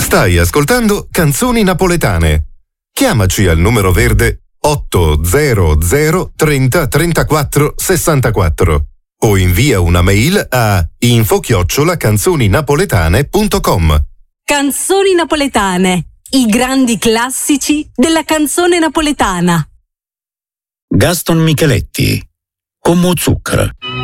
Stai ascoltando Canzoni Napoletane. Chiamaci al numero verde 800 30 34 64 o invia una mail a info@canzoninapoletane.com. Canzoni napoletane, i grandi classici della canzone napoletana. Gaston Micheletti, Como zucchero.